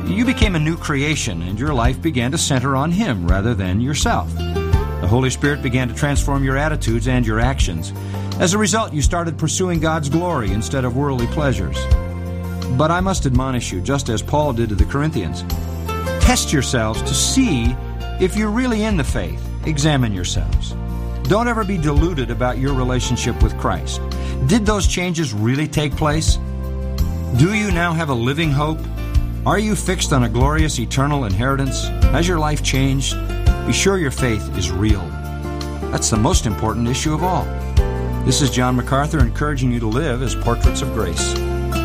You became a new creation, and your life began to center on Him rather than yourself. The Holy Spirit began to transform your attitudes and your actions. As a result, you started pursuing God's glory instead of worldly pleasures. But I must admonish you, just as Paul did to the Corinthians. Test yourselves to see if you're really in the faith. Examine yourselves. Don't ever be deluded about your relationship with Christ. Did those changes really take place? Do you now have a living hope? Are you fixed on a glorious eternal inheritance? Has your life changed? Be sure your faith is real. That's the most important issue of all. This is John MacArthur encouraging you to live as portraits of grace.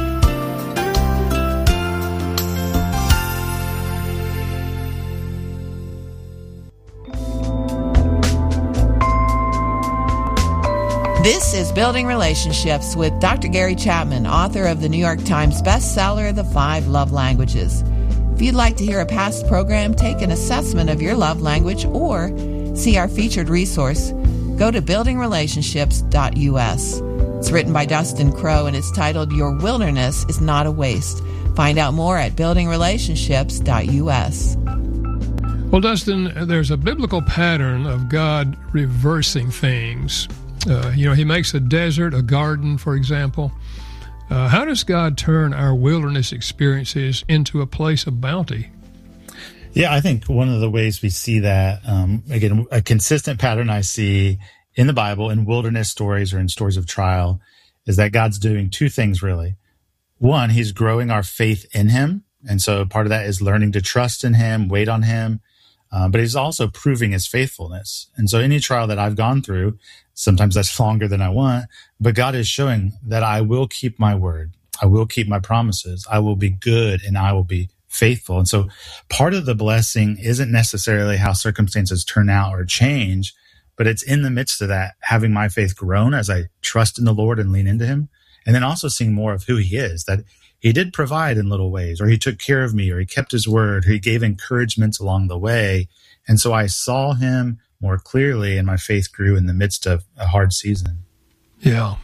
This is Building Relationships with Dr. Gary Chapman, author of the New York Times bestseller, The 5 Love Languages. If you'd like to hear a past program, take an assessment of your love language, or see our featured resource, go to buildingrelationships.us. It's written by Dustin Crow, and it's titled, Your Wilderness is Not a Waste. Find out more at buildingrelationships.us. Well, Dustin, there's a biblical pattern of God reversing things. He makes a desert a garden, for example. How does God turn our wilderness experiences into a place of bounty? Yeah, I think one of the ways we see that, again, a consistent pattern I see in the Bible, in wilderness stories or in stories of trial, is that God's doing two things, really. One, He's growing our faith in Him. And so part of that is learning to trust in Him, wait on Him. But He's also proving His faithfulness. And so any trial that I've gone through, sometimes that's longer than I want, but God is showing that I will keep my word. I will keep my promises. I will be good and I will be faithful. And so part of the blessing isn't necessarily how circumstances turn out or change, but it's in the midst of that, having my faith grown as I trust in the Lord and lean into Him. And then also seeing more of who He is, that He did provide in little ways, or He took care of me, or He kept His word, or He gave encouragements along the way. And so I saw Him more clearly, and my faith grew in the midst of a hard season. Yeah.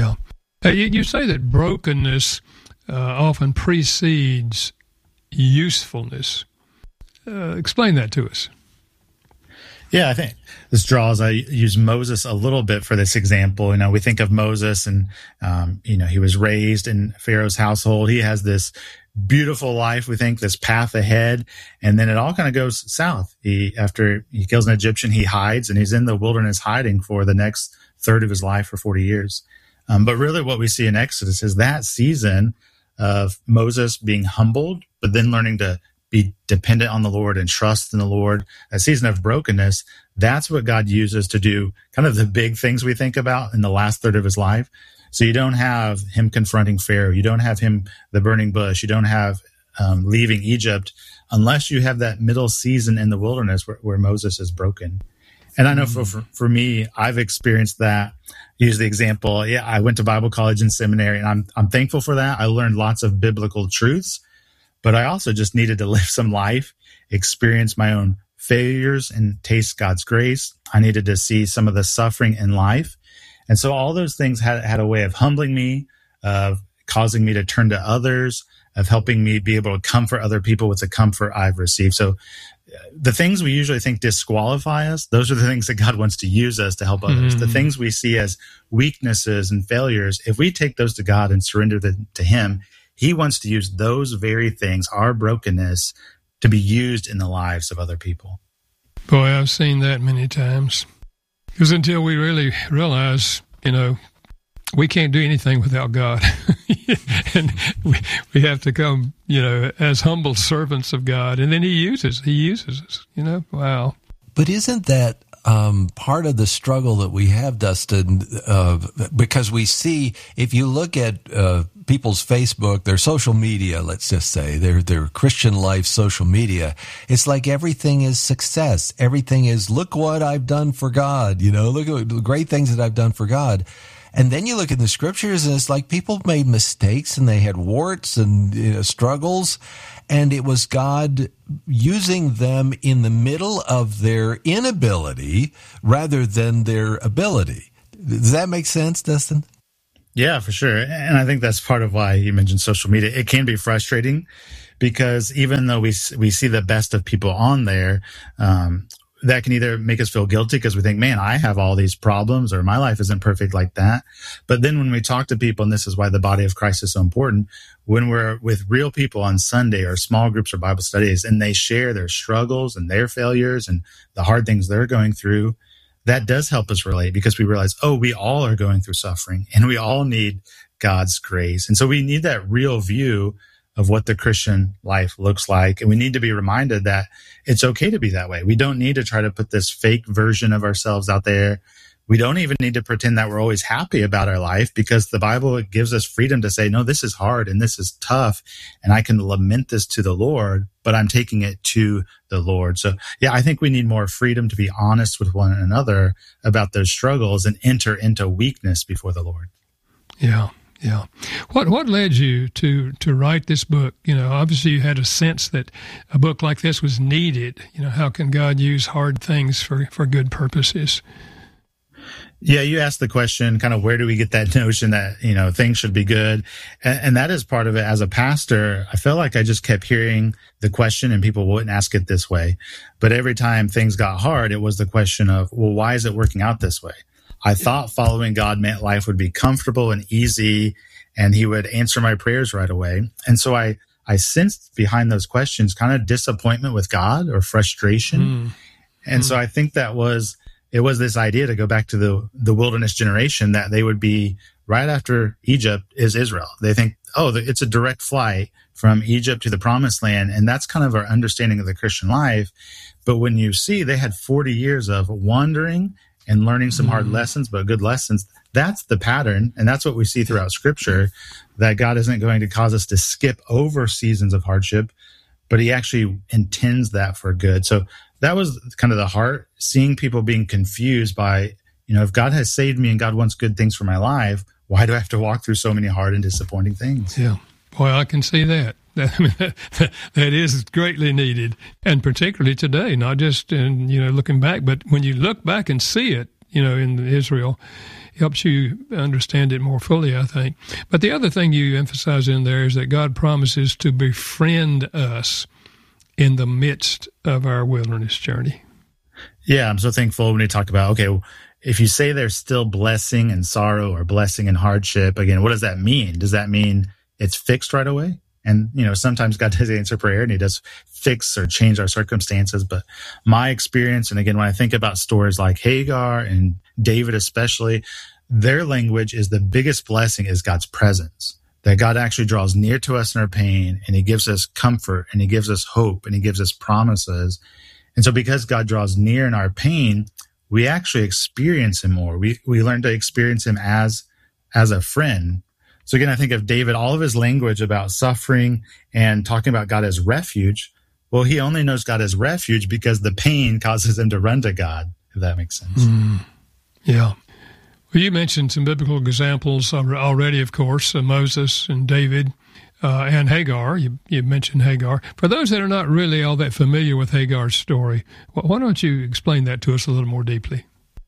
You say that brokenness often precedes usefulness. Explain that to us. Yeah, I think this draws, I use Moses a little bit for this example. We think of Moses and, he was raised in Pharaoh's household. He has this beautiful life, we think, this path ahead, and then it all kind of goes south. After he kills an Egyptian, he hides, and he's in the wilderness hiding for the next third of his life for 40 years. But really what we see in Exodus is that season of Moses being humbled, but then learning to be dependent on the Lord and trust in the Lord, a season of brokenness. That's what God uses to do kind of the big things we think about in the last third of his life. So you don't have him confronting Pharaoh. You don't have him, the burning bush. You don't have leaving Egypt unless you have that middle season in the wilderness where Moses is broken. And I know for me, I've experienced that. Use the example. Yeah, I went to Bible college and seminary, and I'm thankful for that. I learned lots of biblical truths, but I also just needed to live some life, experience my own failures, and taste God's grace. I needed to see some of the suffering in life. And so all those things had a way of humbling me, of causing me to turn to others, of helping me be able to comfort other people with the comfort I've received. So the things we usually think disqualify us, those are the things that God wants to use us to help others. The things we see as weaknesses and failures, if we take those to God and surrender them to Him, He wants to use those very things, our brokenness, to be used in the lives of other people. Boy, I've seen that many times. Because until we really realize, we can't do anything without God. And we have to come, as humble servants of God. And then He uses us, Wow. But isn't that part of the struggle that we have, Dustin? Because we see, if you look at people's Facebook, their social media, let's just say, their Christian life social media, it's like everything is success. Everything is, look what I've done for God. Look at the great things that I've done for God. And then you look in the scriptures, and it's like people made mistakes, and they had warts and struggles, and it was God using them in the middle of their inability rather than their ability. Does that make sense, Dustin? Yeah, for sure. And I think that's part of why you mentioned social media. It can be frustrating because even though we see the best of people on there, that can either make us feel guilty because we think, man, I have all these problems, or my life isn't perfect like that. But then when we talk to people, and this is why the body of Christ is so important, when we're with real people on Sunday or small groups or Bible studies, and they share their struggles and their failures and the hard things they're going through, that does help us relate, because we realize, oh, we all are going through suffering and we all need God's grace. And so we need that real view of what the Christian life looks like. And we need to be reminded that it's okay to be that way. We don't need to try to put this fake version of ourselves out there. We don't even need to pretend that we're always happy about our life, because the Bible gives us freedom to say, no, this is hard and this is tough, and I can lament this to the Lord, but I'm taking it to the Lord. So yeah, I think we need more freedom to be honest with one another about those struggles and enter into weakness before the Lord. Yeah. Yeah. What led you to write this book? Obviously you had a sense that a book like this was needed. How can God use hard things for good purposes? Yeah, you asked the question, kind of where do we get that notion that, things should be good? And that is part of it. As a pastor, I felt like I just kept hearing the question and people wouldn't ask it this way. But every time things got hard, it was the question of, well, why is it working out this way? I thought following God meant life would be comfortable and easy, and he would answer my prayers right away. And so I sensed behind those questions kind of disappointment with God or frustration. And so I think it was this idea, to go back to the wilderness generation, that they would be right after Egypt is Israel. They think, oh, it's a direct flight from Egypt to the promised land. And that's kind of our understanding of the Christian life. But when you see they had 40 years of wandering and learning some hard lessons, but good lessons, that's the pattern. And that's what we see throughout Scripture, that God isn't going to cause us to skip over seasons of hardship, but he actually intends that for good. So that was kind of the heart, seeing people being confused by, if God has saved me and God wants good things for my life, why do I have to walk through so many hard and disappointing things? Yeah. Boy, I can see that. That is greatly needed, and particularly today, not just in, looking back, but when you look back and see it, in Israel, it helps you understand it more fully, I think. But the other thing you emphasize in there is that God promises to befriend us in the midst of our wilderness journey. Yeah, I'm so thankful when we talk about, okay, if you say there's still blessing and sorrow or blessing and hardship, again, what does that mean? Does that mean it's fixed right away? And, sometimes God does answer prayer and he does fix or change our circumstances. But my experience, and again, when I think about stories like Hagar and David especially, their language is the biggest blessing is God's presence, that God actually draws near to us in our pain, and he gives us comfort, and he gives us hope, and he gives us promises. And so because God draws near in our pain, we actually experience him more. We learn to experience him as a friend. So again, I think of David, all of his language about suffering and talking about God as refuge. Well, he only knows God as refuge because the pain causes him to run to God, if that makes sense. Yeah. Well, you mentioned some biblical examples already, of course, Moses and David and Hagar. You mentioned Hagar. For those that are not really all that familiar with Hagar's story, why don't you explain that to us a little more deeply?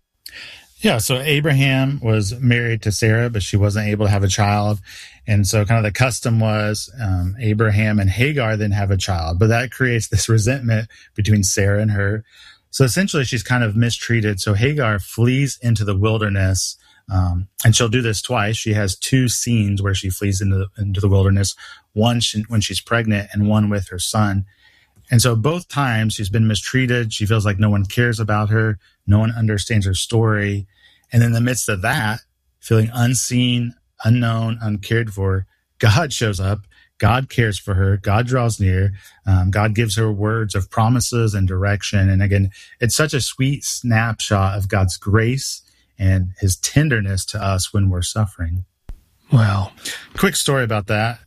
Yeah, so Abraham was married to Sarah, but she wasn't able to have a child. And so kind of the custom was Abraham and Hagar then have a child. But that creates this resentment between Sarah and her. So essentially, she's kind of mistreated. So Hagar flees into the wilderness, and she'll do this twice. She has two scenes where she flees into the wilderness, one when she's pregnant and one with her son. And so both times she's been mistreated. She feels like no one cares about her. No one understands her story. And in the midst of that, feeling unseen, unknown, uncared for, God shows up. God cares for her. God draws near. God gives her words of promises and direction. And again, it's such a sweet snapshot of God's grace and his tenderness to us when we're suffering. Wow. Quick story about that.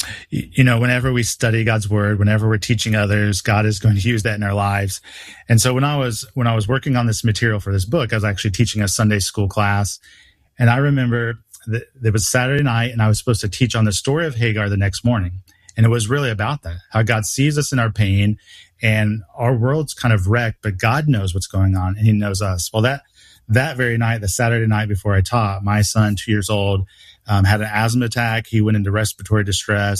Whenever we study God's word, whenever we're teaching others, God is going to use that in our lives. And so when I was working on this material for this book, I was actually teaching a Sunday school class. And I remember that it was Saturday night and I was supposed to teach on the story of Hagar the next morning. And it was really about that, how God sees us in our pain and our world's kind of wrecked, but God knows what's going on and he knows us. Well, that very night, the Saturday night before I taught, my son, 2 years old, had an asthma attack. He went into respiratory distress.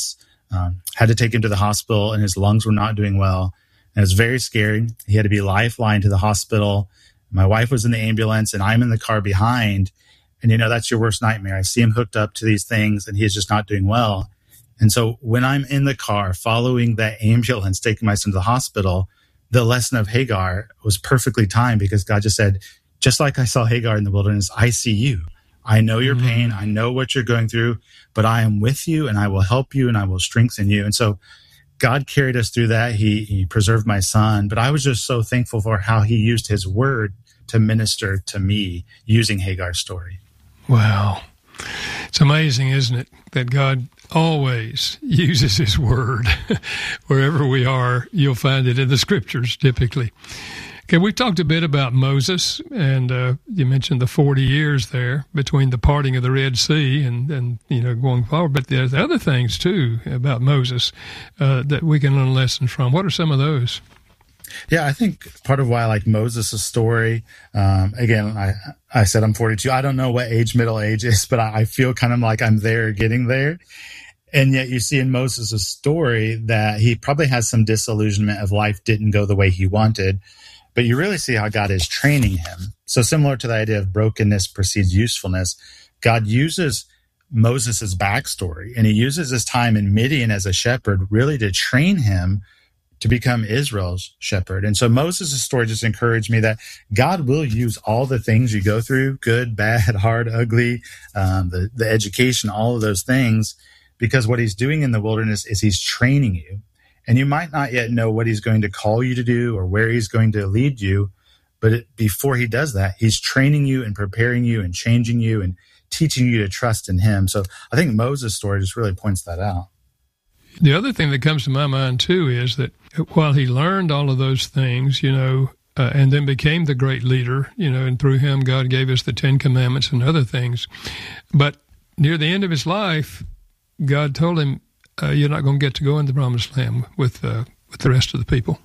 had to take him to the hospital, and his lungs were not doing well. And it was very scary. He had to be lifeline to the hospital. My wife was in the ambulance, and I'm in the car behind. And, that's your worst nightmare. I see him hooked up to these things, and he's just not doing well. And so when I'm in the car following that ambulance, taking my son to the hospital, the lesson of Hagar was perfectly timed, because God just said, just like I saw Hagar in the wilderness, I see you. I know your pain. I know what you're going through, but I am with you, and I will help you, and I will strengthen you. And so God carried us through that. He preserved my son, but I was just so thankful for how he used his word to minister to me using Hagar's story. Wow. It's amazing, isn't it, that God always uses his word. Wherever we are, you'll find it in the scriptures typically. Okay, we talked a bit about Moses, and you mentioned the 40 years there between the parting of the Red Sea and going forward. But there's other things, too, about Moses that we can learn lessons from. What are some of those? Yeah, I think part of why I like Moses' story, again, I said I'm 42. I don't know what age middle age is, but I feel kind of like I'm there, getting there. And yet you see in Moses' story that he probably has some disillusionment of life didn't go the way he wanted. But you really see how God is training him. So similar to the idea of brokenness precedes usefulness, God uses Moses' backstory, and he uses his time in Midian as a shepherd really to train him to become Israel's shepherd. And so Moses' story just encouraged me that God will use all the things you go through, good, bad, hard, ugly, the education, all of those things, because what he's doing in the wilderness is he's training you. And you might not yet know what he's going to call you to do or where he's going to lead you. But before he does that, he's training you and preparing you and changing you and teaching you to trust in him. So I think Moses' story just really points that out. The other thing that comes to my mind, too, is that while he learned all of those things, and then became the great leader, and through him, God gave us the 10 Commandments and other things. But near the end of his life, God told him, you're not going to get to go in the promised land with the rest of the people.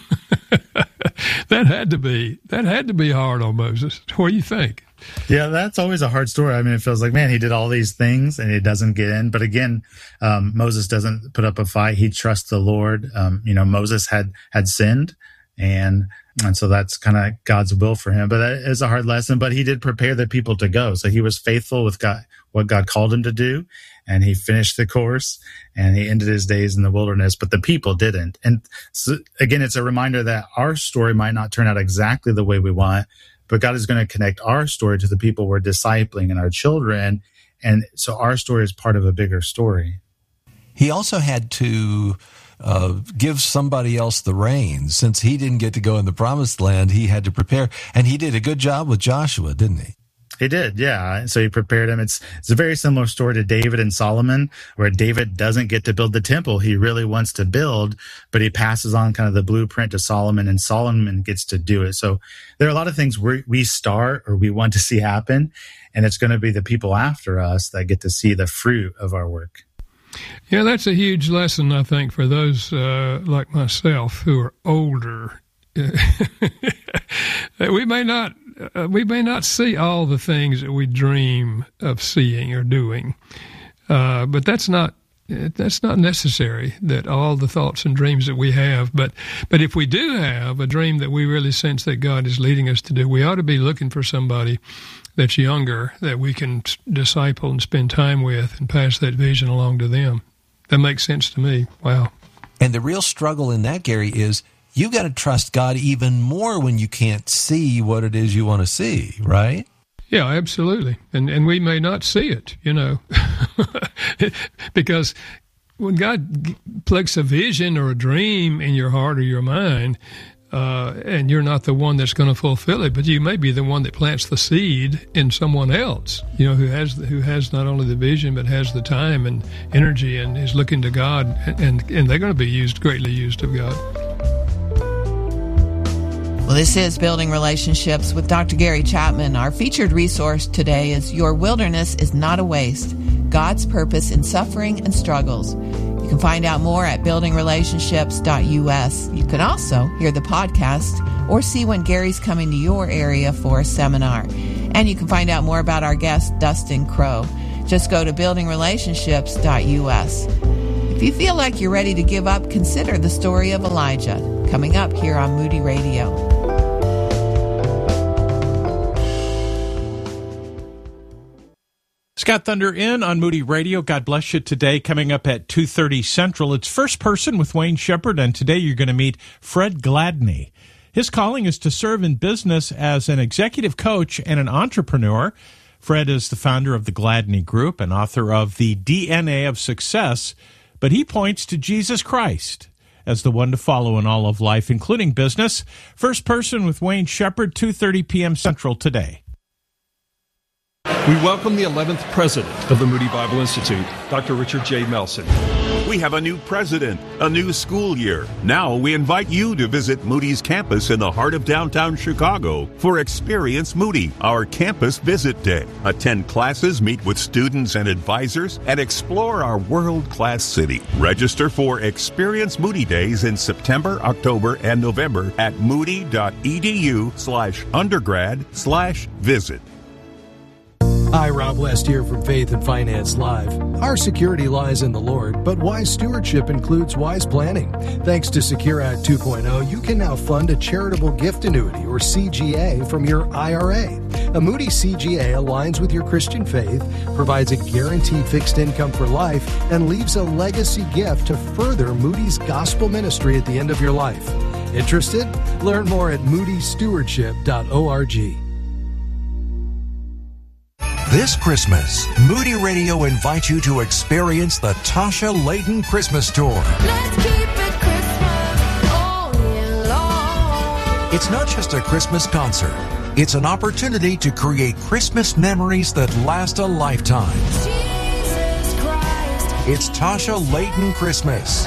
That had to be hard on Moses. What do you think? Yeah, that's always a hard story. I mean, it feels like, man, he did all these things and he doesn't get in. But again, Moses doesn't put up a fight. He trusts the Lord. Moses had sinned, and so that's kind of God's will for him. But that is a hard lesson. But he did prepare the people to go. So he was faithful with God, what God called him to do. And he finished the course, and he ended his days in the wilderness, but the people didn't. And so, again, it's a reminder that our story might not turn out exactly the way we want, but God is going to connect our story to the people we're discipling and our children. And so our story is part of a bigger story. He also had to give somebody else the reins. Since he didn't get to go in the promised land, he had to prepare. And he did a good job with Joshua, didn't he? He did, yeah. So he prepared him. It's a very similar story to David and Solomon, where David doesn't get to build the temple he really wants to build, but he passes on kind of the blueprint to Solomon, and Solomon gets to do it. So there are a lot of things we start or we want to see happen, and it's going to be the people after us that get to see the fruit of our work. Yeah, that's a huge lesson, I think, for those like myself who are older. We may not see all the things that we dream of seeing or doing, but that's not necessary, that all the thoughts and dreams that we have. But if we do have a dream that we really sense that God is leading us to do, we ought to be looking for somebody that's younger that we can disciple and spend time with and pass that vision along to them. That makes sense to me. Wow. And the real struggle in that, Gary, is you've got to trust God even more when you can't see what it is you want to see, right? Yeah, absolutely. And we may not see it, because when God plucks a vision or a dream in your heart or your mind, and you're not the one that's going to fulfill it, but you may be the one that plants the seed in someone else, who has not only the vision but has the time and energy and is looking to God, and they're going to be greatly used of God. Well, this is Building Relationships with Dr. Gary Chapman. Our featured resource today is Your Wilderness is Not a Waste, God's Purpose in Suffering and Struggles. You can find out more at buildingrelationships.us. You can also hear the podcast or see when Gary's coming to your area for a seminar. And you can find out more about our guest, Dustin Crowe. Just go to buildingrelationships.us. If If you feel like you're ready to give up, consider the story of Elijah, coming up here on Moody Radio. Scott Thunder in on Moody Radio. God bless you today. Coming up at 2:30 Central, it's First Person with Wayne Shepherd, and today you're going to meet Fred Gladney. His calling is to serve in business as an executive coach and an entrepreneur. Fred is the founder of the Gladney Group and author of The DNA of Success, but he points to Jesus Christ as the one to follow in all of life, including business. First Person with Wayne Shepherd, 2:30 p.m. Central today. We welcome the 11th president of the Moody Bible Institute, Dr. Richard J. Melson. We have a new president, a new school year. Now we invite you to visit Moody's campus in the heart of downtown Chicago for Experience Moody, our campus visit day. Attend classes, meet with students and advisors, and explore our world-class city. Register for Experience Moody Days in September, October, and November at moody.edu/undergrad/visit. Hi, Rob West here from Faith and Finance Live. Our security lies in the Lord, but wise stewardship includes wise planning. Thanks to Secure Act 2.0, you can now fund a charitable gift annuity, or CGA, from your IRA. A Moody CGA aligns with your Christian faith, provides a guaranteed fixed income for life, and leaves a legacy gift to further Moody's gospel ministry at the end of your life. Interested? Learn more at moodystewardship.org. This Christmas, Moody Radio invites you to experience the Tasha Layton Christmas Tour. Let's keep it Christmas all year long. It's not just a Christmas concert. It's an opportunity to create Christmas memories that last a lifetime. Jesus Christ. It's Tasha Layton Christmas.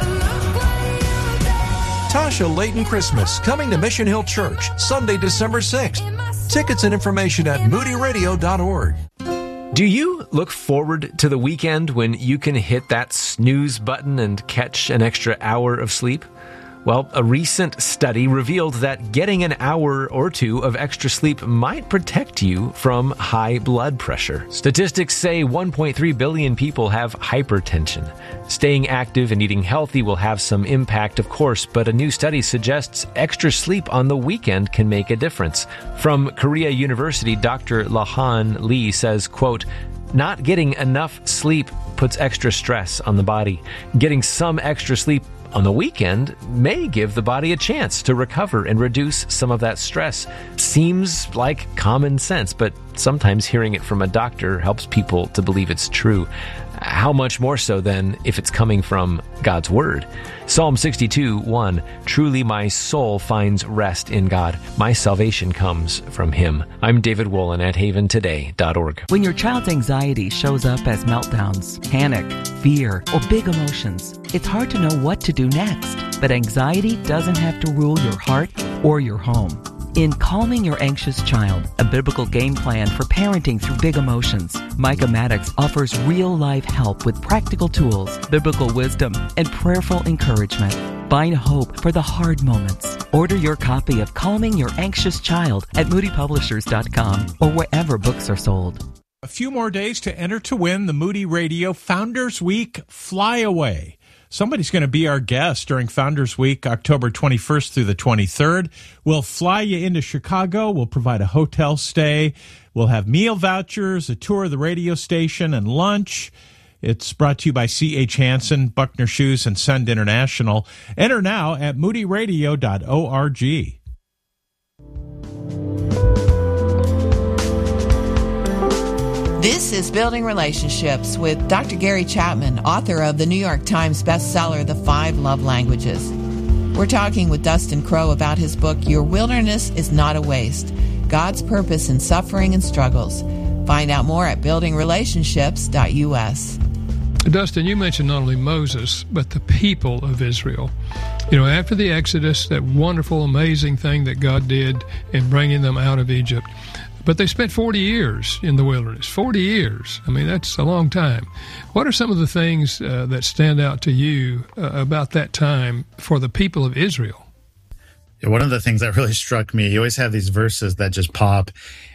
Tasha Layton Christmas, coming to Mission Hill Church, Sunday, December 6th. Tickets and information at moodyradio.org. Do you look forward to the weekend when you can hit that snooze button and catch an extra hour of sleep? Well, a recent study revealed that getting an hour or two of extra sleep might protect you from high blood pressure. Statistics say 1.3 billion people have hypertension. Staying active and eating healthy will have some impact, of course, but a new study suggests extra sleep on the weekend can make a difference. From Korea University, Dr. Lahan Lee says, quote, "Not getting enough sleep puts extra stress on the body. Getting some extra sleep on the weekend may give the body a chance to recover and reduce some of that stress." Seems like common sense, but sometimes hearing it from a doctor helps people to believe it's true. How much more so than if it's coming from God's Word? Psalm 62:1, "Truly my soul finds rest in God. My salvation comes from Him." I'm David Wolin at haventoday.org. When your child's anxiety shows up as meltdowns, panic, fear, or big emotions, it's hard to know what to do next. But anxiety doesn't have to rule your heart or your home. In Calming Your Anxious Child, a biblical game plan for parenting through big emotions, Micah Maddox offers real-life help with practical tools, biblical wisdom, and prayerful encouragement. Find hope for the hard moments. Order your copy of Calming Your Anxious Child at moodypublishers.com or wherever books are sold. A few more days to enter to win the Moody Radio Founders Week Flyaway. Somebody's going to be our guest during Founders Week, October 21st through the 23rd. We'll fly you into Chicago. We'll provide a hotel stay. We'll have meal vouchers, a tour of the radio station, and lunch. It's brought to you by C.H. Hansen, Buckner Shoes, and Send International. Enter now at moodyradio.org. This is Building Relationships with Dr. Gary Chapman, author of the New York Times bestseller, The 5 Love Languages. We're talking with Dustin Crowe about his book, Your Wilderness is Not a Waste, God's Purpose in Suffering and Struggles. Find out more at buildingrelationships.us. Dustin, you mentioned not only Moses, but the people of Israel. You know, after the Exodus, that wonderful, amazing thing that God did in bringing them out of Egypt. But they spent 40 years in the wilderness. 40 years. I mean, that's a long time. What are some of the things that stand out to you about that time for the people of Israel? One of the things that really struck me, you always have these verses that just pop,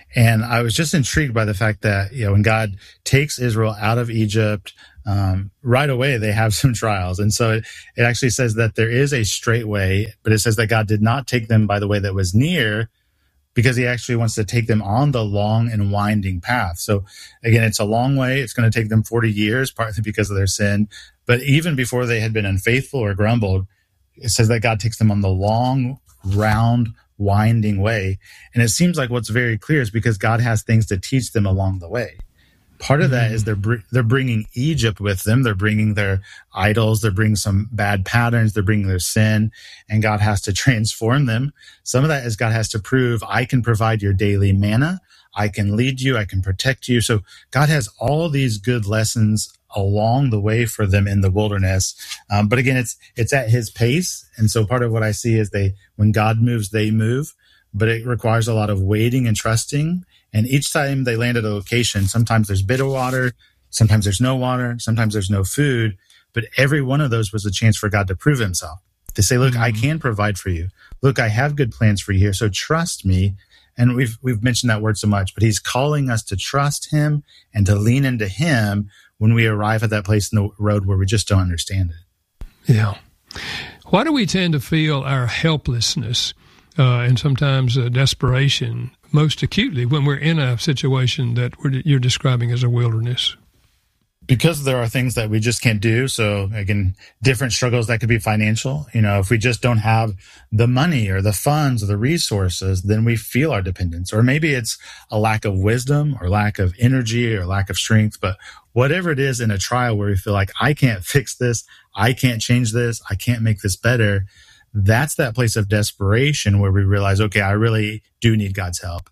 And I was just intrigued by the fact that, when God takes Israel out of Egypt, right away they have some trials. And so it actually says that there is a straight way, but it says that God did not take them by the way that was near, because he actually wants to take them on the long and winding path. So again, it's a long way. It's going to take them 40 years, partly because of their sin. But even before they had been unfaithful or grumbled, it says that God takes them on the long, round, winding way. And it seems like what's very clear is because God has things to teach them along the way. Part of that is they're bringing Egypt with them. They're bringing their idols. They're bringing some bad patterns. They're bringing their sin, and God has to transform them. Some of that is God has to prove, I can provide your daily manna. I can lead you. I can protect you. So God has all these good lessons along the way for them in the wilderness. But again, it's at his pace. And so part of what I see is when God moves, they move, but it requires a lot of waiting and trusting. And each time they land at a location, sometimes there's bitter water, sometimes there's no water, sometimes there's no food. But every one of those was a chance for God to prove himself, to say, look, I can provide for you. Look, I have good plans for you here. So trust me. And we've mentioned that word so much, but he's calling us to trust him and to lean into him when we arrive at that place in the road where we just don't understand it. Yeah. Why do we tend to feel our helplessness and sometimes desperation most acutely when we're in a situation that you're describing as a wilderness? Because there are things that we just can't do. So again, different struggles that could be financial. If we just don't have the money or the funds or the resources, then we feel our dependence. Or maybe it's a lack of wisdom or lack of energy or lack of strength. But whatever it is in a trial where we feel like I can't fix this, I can't change this, I can't make this better, that's that place of desperation where we realize, okay, I really do need God's help.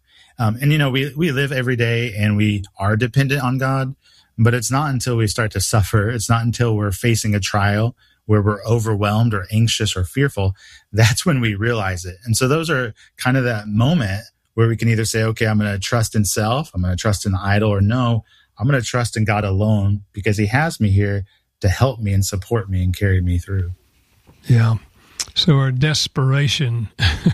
We live every day and we are dependent on God. But it's not until we start to suffer, it's not until we're facing a trial where we're overwhelmed or anxious or fearful, that's when we realize it. And so those are kind of that moment where we can either say, okay, I'm going to trust in self, I'm going to trust in the idol, or no, I'm going to trust in God alone because he has me here to help me and support me and carry me through. Yeah. So our desperation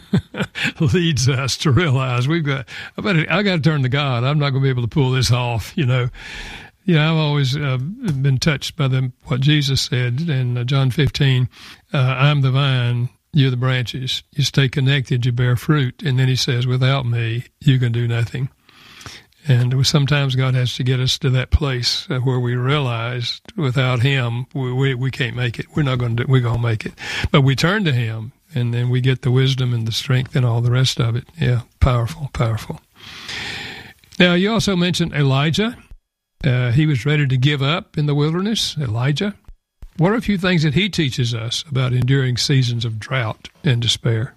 leads us to realize I got to turn to God. I'm not going to be able to pull this off, I've always been touched by what Jesus said in John 15, I'm the vine, you're the branches. You stay connected, you bear fruit. And then he says, without me, you can do nothing. And sometimes God has to get us to that place where we realize without him, we can't make it. We're going to make it. But we turn to him, and then we get the wisdom and the strength and all the rest of it. Yeah, powerful, powerful. Now, you also mentioned Elijah. He was ready to give up in the wilderness, Elijah. What are a few things that he teaches us about enduring seasons of drought and despair?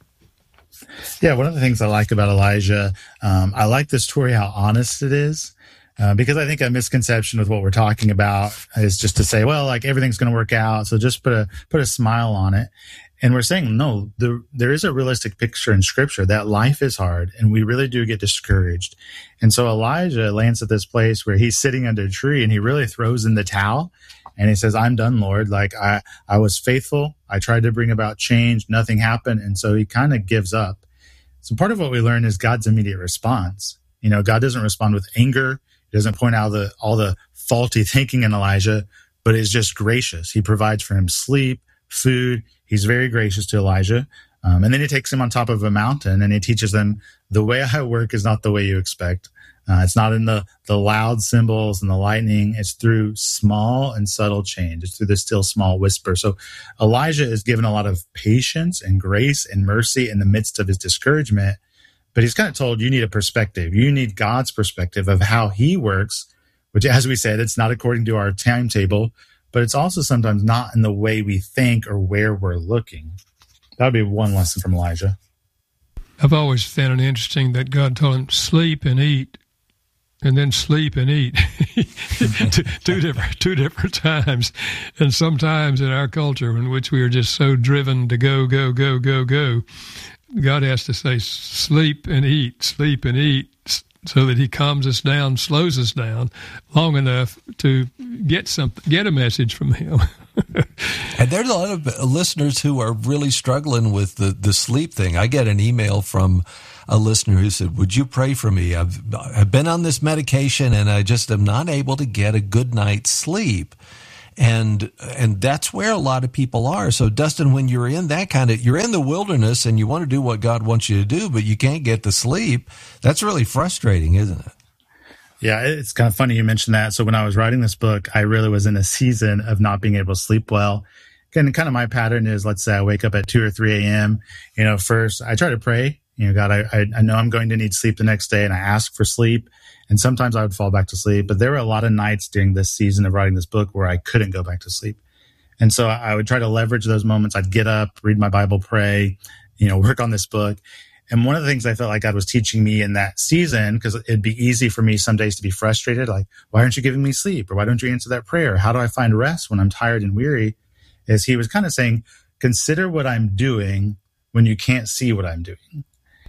Yeah, one of the things I like about Elijah, I like the story, how honest it is, because I think a misconception with what we're talking about is just to say, well, like everything's going to work out, so just put a smile on it. And we're saying, no, there is a realistic picture in Scripture that life is hard and we really do get discouraged. And so Elijah lands at this place where he's sitting under a tree and he really throws in the towel and he says, I'm done, Lord. Like I was faithful. I tried to bring about change. Nothing happened. And so he kind of gives up. So part of what we learn is God's immediate response. God doesn't respond with anger. He doesn't point out all the faulty thinking in Elijah, but is just gracious. He provides for him sleep, food. He's very gracious to Elijah. And then he takes him on top of a mountain and he teaches them the way I work is not the way you expect. It's not in the loud cymbals and the lightning. It's through small and subtle change. It's through the still small whisper. So Elijah is given a lot of patience and grace and mercy in the midst of his discouragement. But he's kind of told, you need a perspective. You need God's perspective of how he works, which, as we said, it's not according to our timetable, but it's also sometimes not in the way we think or where we're looking. That would be one lesson from Elijah. I've always found it interesting that God told him, sleep and eat, and then sleep and eat. two different times. And sometimes in our culture in which we are just so driven to go, go, go, go, go, God has to say, sleep and eat, so that he calms us down, slows us down long enough to get a message from him. And there's a lot of listeners who are really struggling with the sleep thing. I get an email from a listener who said, "Would you pray for me? I've been on this medication and I just am not able to get a good night's sleep." And that's where a lot of people are. So Dustin, when you're in you're in the wilderness and you want to do what God wants you to do, but you can't get to sleep, that's really frustrating, isn't it? Yeah, it's kind of funny you mentioned that. So when I was writing this book, I really was in a season of not being able to sleep well. And kind of my pattern is, let's say I wake up at 2 or 3 a.m. First I try to pray. God, I know I'm going to need sleep the next day, and I ask for sleep. And sometimes I would fall back to sleep. But there were a lot of nights during this season of writing this book where I couldn't go back to sleep. And so I would try to leverage those moments. I'd get up, read my Bible, pray, work on this book. And one of the things I felt like God was teaching me in that season, because it'd be easy for me some days to be frustrated, like, why aren't you giving me sleep? Or why don't you answer that prayer? How do I find rest when I'm tired and weary? Is he was kind of saying, consider what I'm doing when you can't see what I'm doing.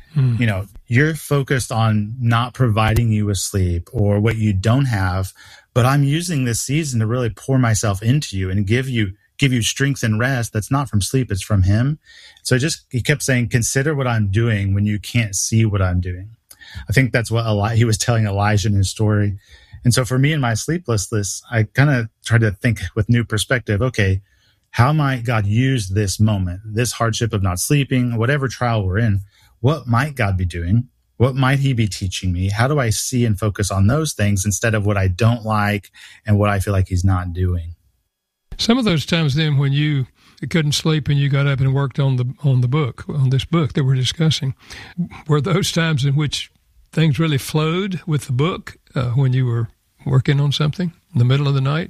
You're focused on not providing you with sleep or what you don't have, but I'm using this season to really pour myself into you and give you strength and rest that's not from sleep, it's from him. So he kept saying, consider what I'm doing when you can't see what I'm doing. I think that's what he was telling Elijah in his story. And so for me in my sleeplessness, I kind of tried to think with new perspective, okay, how might God use this moment, this hardship of not sleeping, whatever trial we're in? What might God be doing? What might he be teaching me? How do I see and focus on those things instead of what I don't like and what I feel like he's not doing? Some of those times then when you couldn't sleep and you got up and worked on this book that we're discussing, were those times in which things really flowed with the book when you were working on something in the middle of the night?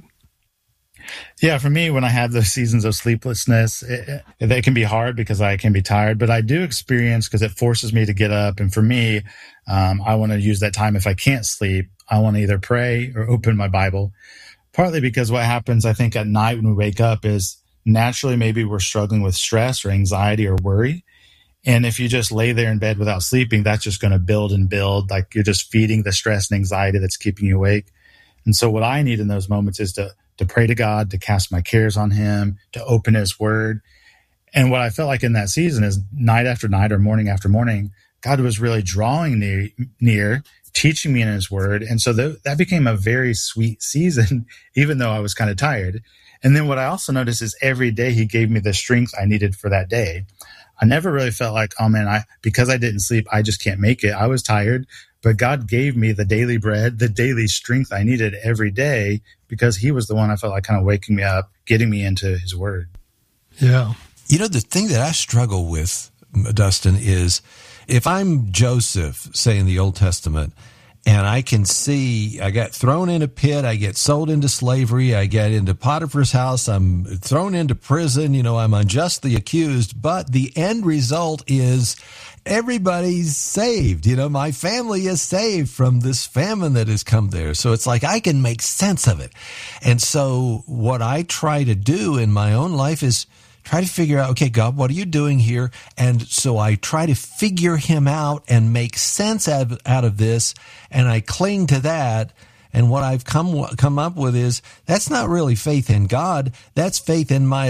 Yeah, for me, when I have those seasons of sleeplessness, they can be hard because I can be tired, but I do experience, because it forces me to get up. And for me, I want to use that time. If I can't sleep, I want to either pray or open my Bible, partly because what happens, I think, at night when we wake up is naturally maybe we're struggling with stress or anxiety or worry. And if you just lay there in bed without sleeping, that's just going to build and build. Like you're just feeding the stress and anxiety that's keeping you awake. And so what I need in those moments is to pray to God, to cast my cares on him, to open his word. And what I felt like in that season is night after night or morning after morning, God was really drawing near, teaching me in his word. And so that became a very sweet season, even though I was kind of tired. And then what I also noticed is every day he gave me the strength I needed for that day. I never really felt like, oh man, because I didn't sleep, I just can't make it. I was tired, but God gave me the daily bread, the daily strength I needed every day, because he was the one I felt like kind of waking me up, getting me into his word. Yeah. The thing that I struggle with, Dustin, is if I'm Joseph, say in the Old Testament, and I can see I got thrown in a pit, I get sold into slavery, I get into Potiphar's house, I'm thrown into prison, I'm unjustly accused, but the end result is everybody's saved. My family is saved from this famine that has come there. So it's like I can make sense of it. And so what I try to do in my own life is try to figure out, okay, God, what are you doing here? And so I try to figure him out and make sense out of this, and I cling to that. And what I've come up with is that's not really faith in God. That's faith in my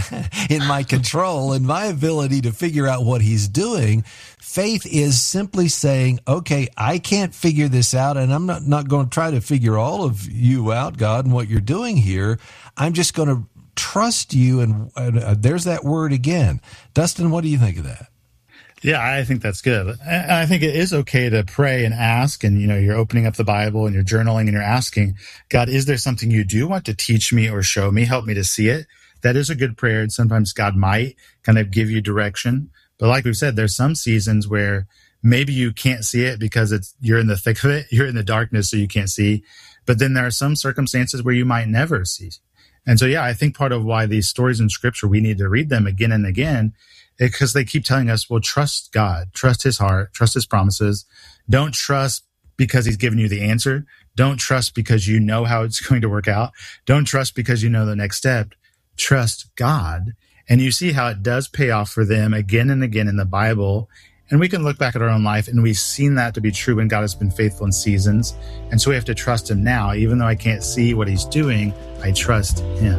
control and my ability to figure out what he's doing. Faith is simply saying, okay, I can't figure this out, and I'm not going to try to figure all of you out, God, and what you're doing here. I'm just going to trust you. And there's that word again. Dustin, what do you think of that? Yeah, I think that's good. And I think it is okay to pray and ask, and you're opening up the Bible and you're journaling and you're asking, God, is there something you do want to teach me or show me? Help me to see it. That is a good prayer. And sometimes God might kind of give you direction. But like we've said, there's some seasons where maybe you can't see it because you're in the thick of it. You're in the darkness, so you can't see. But then there are some circumstances where you might never see. And so, yeah, I think part of why these stories in Scripture, we need to read them again and again, because they keep telling us, well, trust God, trust his heart, trust his promises. Don't trust because he's given you the answer. Don't trust because you know how it's going to work out. Don't trust because you know the next step. Trust God. And you see how it does pay off for them again and again in the Bible. And we can look back at our own life, and we've seen that to be true when God has been faithful in seasons. And so we have to trust him now. Even though I can't see what he's doing, I trust him.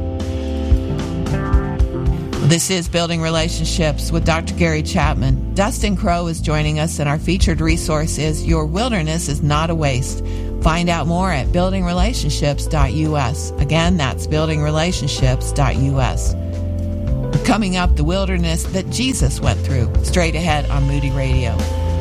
This is Building Relationships with Dr. Gary Chapman. Dustin Crowe is joining us, and our featured resource is Your Wilderness is Not a Waste. Find out more at buildingrelationships.us. Again, that's buildingrelationships.us. Coming up, the wilderness that Jesus went through, straight ahead on Moody Radio.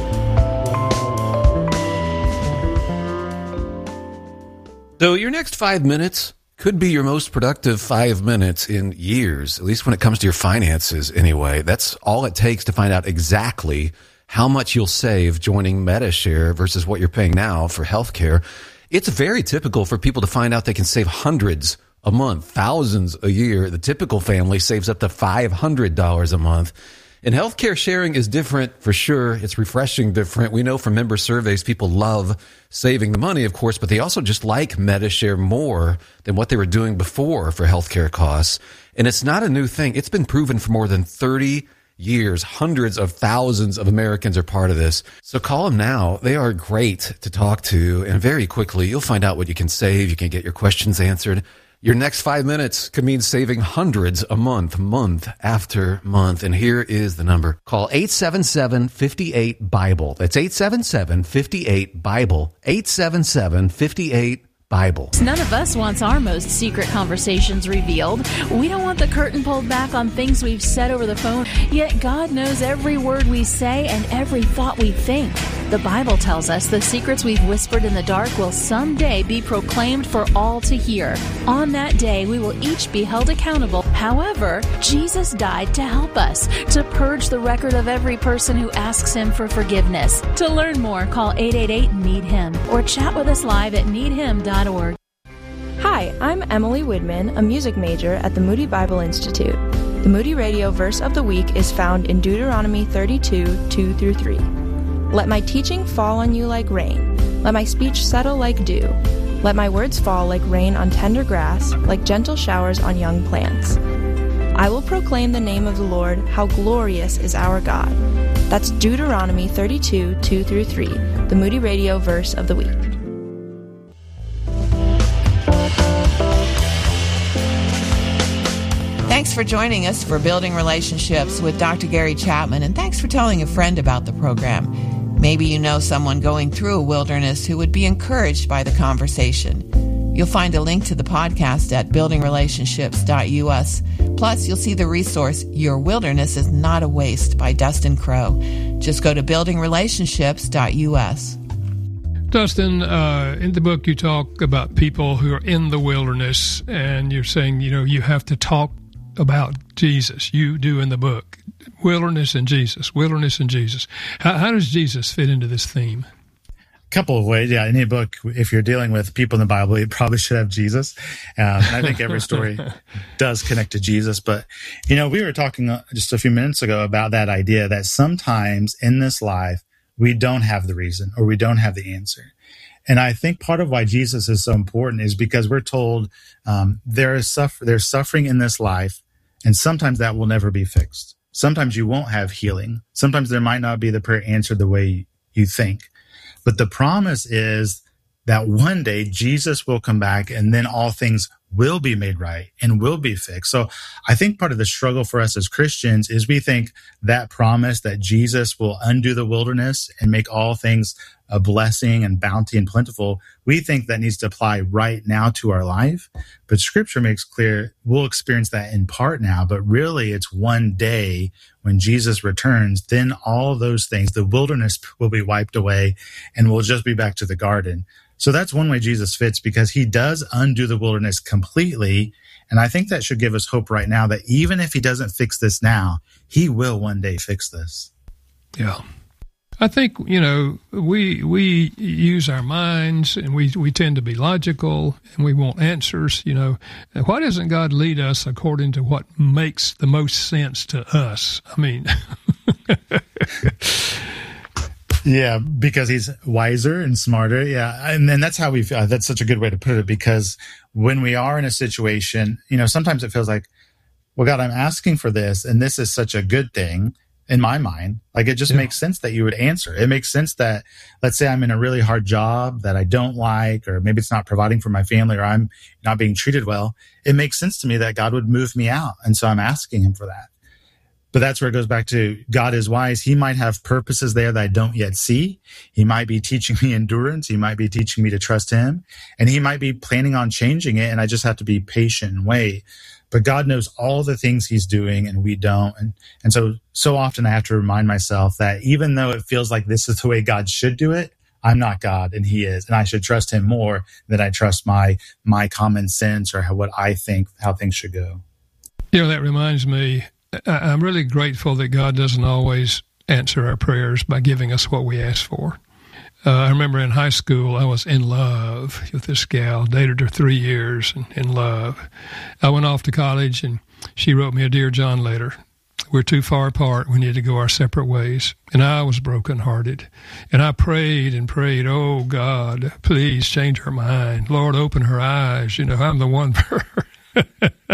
So your next 5 minutes could be your most productive 5 minutes in years, at least when it comes to your finances anyway. That's all it takes to find out exactly how much you'll save joining MediShare versus what you're paying now for healthcare. It's very typical for people to find out they can save hundreds a month, thousands a year. The typical family saves up to $500 a month. And healthcare sharing is different for sure. It's refreshing different. We know from member surveys, people love saving the money, of course, but they also just like MediShare more than what they were doing before for healthcare costs. And it's not a new thing. It's been proven for more than 30 years. Hundreds of thousands of Americans are part of this. So call them now. They are great to talk to. And very quickly, you'll find out what you can save. You can get your questions answered. Your next 5 minutes could mean saving hundreds a month, month after month. And here is the number. Call 877-58-BIBLE. That's 877-58-BIBLE. 877-58-BIBLE. None of us wants our most secret conversations revealed. We don't want the curtain pulled back on things we've said over the phone, yet God knows every word we say and every thought we think. The Bible tells us the secrets we've whispered in the dark will someday be proclaimed for all to hear. On that day, we will each be held accountable. However, Jesus died to help us, to purge the record of every person who asks him for forgiveness. To learn more, call 888-NEED-HIM or chat with us live at needhim.org. Hi, I'm Emily Widman, a music major at the Moody Bible Institute. The Moody Radio verse of the week is found in Deuteronomy 32, 2-3. Let my teaching fall on you like rain. Let my speech settle like dew. Let my words fall like rain on tender grass, like gentle showers on young plants. I will proclaim the name of the Lord, how glorious is our God. That's Deuteronomy 32, 2-3, the Moody Radio verse of the week. Thanks for joining us for Building Relationships with Dr. Gary Chapman, and thanks for telling a friend about the program. Maybe you know someone going through a wilderness who would be encouraged by the conversation. You'll find a link to the podcast at buildingrelationships.us. Plus, you'll see the resource, Your Wilderness is Not a Waste by Dustin Crowe. Just go to buildingrelationships.us. Dustin, in the book you talk about people who are in the wilderness, and you're saying, you have to talk about Jesus. You do in the book. Wilderness and Jesus. Wilderness and Jesus. How does Jesus fit into this theme? A couple of ways. Yeah, in any book, if you're dealing with people in the Bible, you probably should have Jesus. And I think every story does connect to Jesus. But, we were talking just a few minutes ago about that idea that sometimes in this life, we don't have the reason or we don't have the answer. And I think part of why Jesus is so important is because we're told there's suffering in this life, and sometimes that will never be fixed. Sometimes you won't have healing. Sometimes there might not be the prayer answered the way you think. But the promise is that one day Jesus will come back and then all things will be made right and will be fixed. So I think part of the struggle for us as Christians is we think that promise that Jesus will undo the wilderness and make all things a blessing and bounty and plentiful, we think that needs to apply right now to our life. But Scripture makes clear we'll experience that in part now, but really it's one day when Jesus returns, then all those things, the wilderness will be wiped away and we'll just be back to the garden. So that's one way Jesus fits, because he does undo the wilderness completely. And I think that should give us hope right now that even if he doesn't fix this now, he will one day fix this. Yeah. I think, we use our minds and we tend to be logical and we want answers, Why doesn't God lead us according to what makes the most sense to us? I mean, yeah, because he's wiser and smarter. Yeah. And then that's how we feel. That's such a good way to put it, because when we are in a situation, sometimes it feels like, well, God, I'm asking for this, and this is such a good thing. in my mind. Like, it just makes sense that you would answer. It makes sense that, let's say I'm in a really hard job that I don't like, or maybe it's not providing for my family, or I'm not being treated well. It makes sense to me that God would move me out. And so I'm asking him for that. But that's where it goes back to God is wise. He might have purposes there that I don't yet see. He might be teaching me endurance. He might be teaching me to trust him. And he might be planning on changing it. And I just have to be patient and wait. But God knows all the things he's doing and we don't. And so often I have to remind myself that even though it feels like this is the way God should do it, I'm not God and he is. And I should trust him more than I trust my common sense or what I think, how things should go. That reminds me, I'm really grateful that God doesn't always answer our prayers by giving us what we ask for. I remember in high school, I was in love with this gal, dated her 3 years, and in love. I went off to college, and she wrote me a Dear John letter. We're too far apart. We need to go our separate ways. And I was brokenhearted. And I prayed and prayed, oh, God, please change her mind. Lord, open her eyes. I'm the one for her.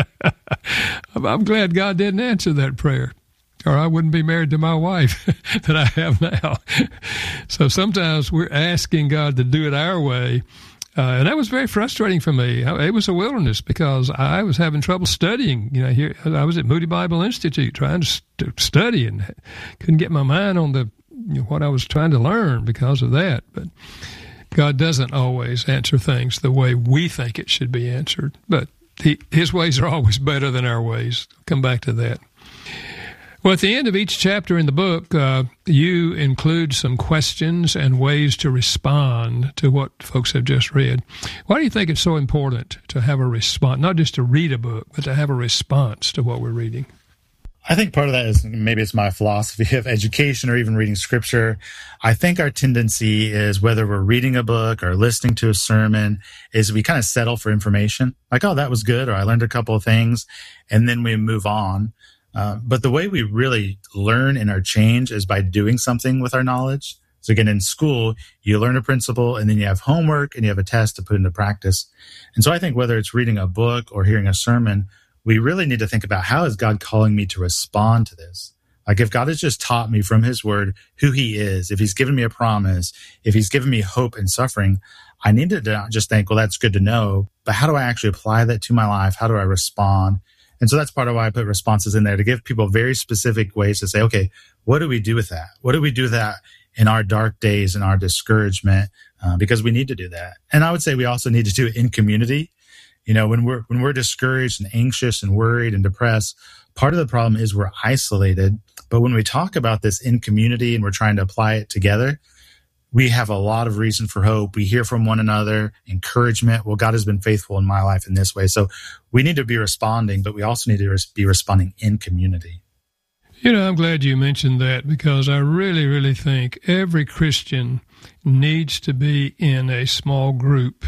I'm glad God didn't answer that prayer, or I wouldn't be married to my wife that I have now. So sometimes we're asking God to do it our way, and that was very frustrating for me. It was a wilderness because I was having trouble studying. Here I was at Moody Bible Institute trying to study and couldn't get my mind on what I was trying to learn because of that. But God doesn't always answer things the way we think it should be answered, but his ways are always better than our ways. I'll come back to that. Well, at the end of each chapter in the book, you include some questions and ways to respond to what folks have just read. Why do you think it's so important to have a response, not just to read a book, but to have a response to what we're reading? I think part of that is maybe it's my philosophy of education or even reading scripture. I think our tendency is, whether we're reading a book or listening to a sermon, is we kind of settle for information. Like, oh, that was good, or I learned a couple of things, and then we move on. But the way we really learn and are changed is by doing something with our knowledge. So again, in school, you learn a principle, and then you have homework and you have a test to put into practice. And so I think whether it's reading a book or hearing a sermon, we really need to think about, how is God calling me to respond to this? Like, if God has just taught me from his word who he is, if he's given me a promise, if he's given me hope in suffering, I need to not just think, well, that's good to know, but how do I actually apply that to my life? How do I respond? And so that's part of why I put responses in there, to give people very specific ways to say, okay, what do we do with that? What do we do with that in our dark days and our discouragement? Because we need to do that. And I would say we also need to do it in community. When we're discouraged and anxious and worried and depressed, part of the problem is we're isolated. But when we talk about this in community and we're trying to apply it together, we have a lot of reason for hope. We hear from one another, encouragement. Well, God has been faithful in my life in this way. So we need to be responding, but we also need to be responding in community. I'm glad you mentioned that, because I really, really think every Christian needs to be in a small group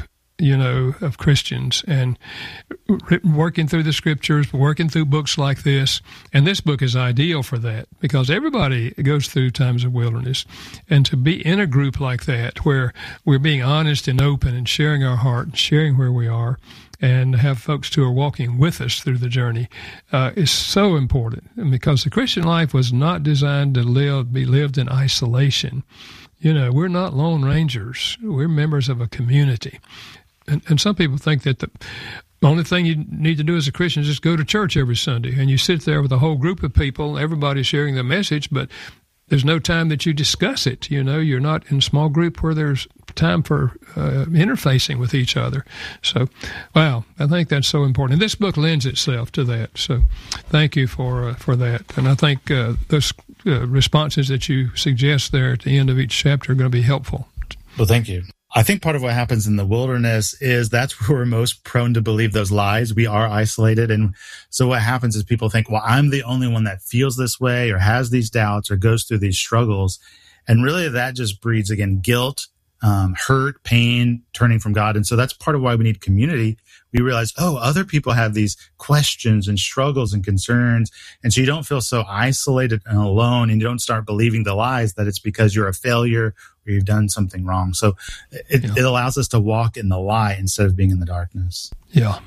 of Christians, and working through the scriptures, working through books like this. And this book is ideal for that, because everybody goes through times of wilderness. And to be in a group like that, where we're being honest and open and sharing our heart and sharing where we are, and have folks who are walking with us through the journey, is so important. And because the Christian life was not designed to be lived in isolation. We're not lone rangers. We're members of a community. And some people think that the only thing you need to do as a Christian is just go to church every Sunday, and you sit there with a whole group of people, everybody sharing the message, but there's no time that you discuss it. You're not in a small group where there's time for interfacing with each other. So, wow, I think that's so important. And this book lends itself to that. So thank you for that. And I think those responses that you suggest there at the end of each chapter are going to be helpful. Well, thank you. I think part of what happens in the wilderness is that's where we're most prone to believe those lies. We are isolated. And so what happens is people think, well, I'm the only one that feels this way or has these doubts or goes through these struggles. And really that just breeds, again, guilt, hurt, pain, turning from God. And so that's part of why we need community. We realize, oh, other people have these questions and struggles and concerns. And so you don't feel so isolated and alone, and you don't start believing the lies that it's because you're a failure or you've done something wrong. So it allows us to walk in the light instead of being in the darkness. Yeah.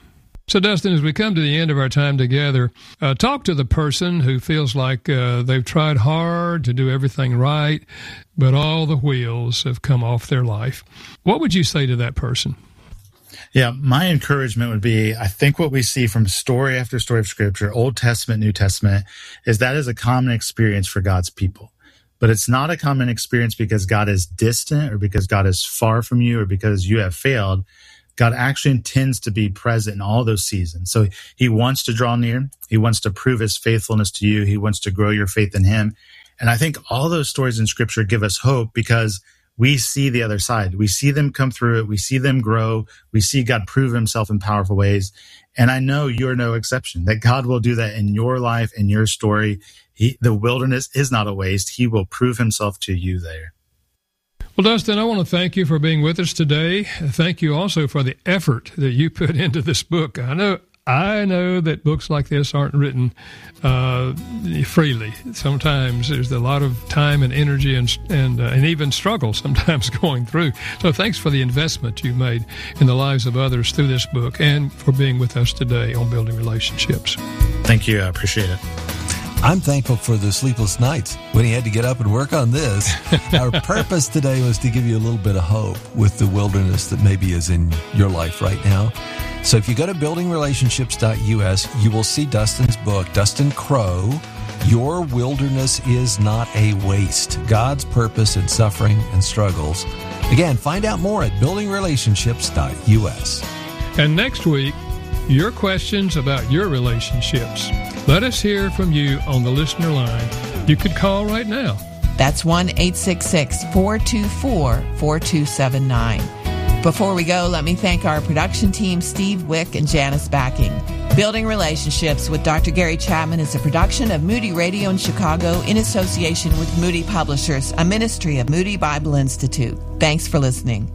So, Dustin, as we come to the end of our time together, talk to the person who feels like they've tried hard to do everything right, but all the wheels have come off their life. What would you say to that person? Yeah, my encouragement would be, I think what we see from story after story of Scripture, Old Testament, New Testament, is that is a common experience for God's people. But it's not a common experience because God is distant or because God is far from you or because you have failed. God actually intends to be present in all those seasons. So he wants to draw near. He wants to prove his faithfulness to you. He wants to grow your faith in him. And I think all those stories in Scripture give us hope because we see the other side. We see them come through it. We see them grow. We see God prove himself in powerful ways. And I know you're no exception, that God will do that in your life, in your story. The wilderness is not a waste. He will prove himself to you there. Well, Dustin, I want to thank you for being with us today. Thank you also for the effort that you put into this book. I know that books like this aren't written freely. Sometimes there's a lot of time and energy and even struggle sometimes going through. So thanks for the investment you've made in the lives of others through this book and for being with us today on Building Relationships. Thank you. I appreciate it. I'm thankful for the sleepless nights when he had to get up and work on this. Our purpose today was to give you a little bit of hope with the wilderness that maybe is in your life right now. So if you go to buildingrelationships.us, you will see Dustin's book, Dustin Crow, Your Wilderness is Not a Waste, God's Purpose in Suffering and Struggles. Again, find out more at buildingrelationships.us. And next week, your questions about your relationships. Let us hear from you on the listener line. You could call right now. That's 1-866-424-4279. Before we go, let me thank our production team, Steve Wick and Janice Backing. Building Relationships with Dr. Gary Chapman is a production of Moody Radio in Chicago in association with Moody Publishers, a ministry of Moody Bible Institute. Thanks for listening.